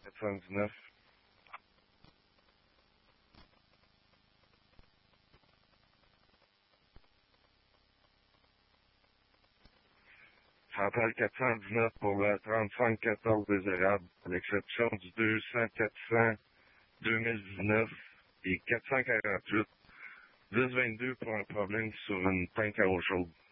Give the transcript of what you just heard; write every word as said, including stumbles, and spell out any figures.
quatre cent dix-neuf. Centrale quatre cent dix-neuf pour le trente-cinq quatorze désirable, à l'exception du deux cents quatre cents deux mille dix-neuf et quatre cent quarante-huit dix vingt-deux pour un problème sur une tank à eau chaude.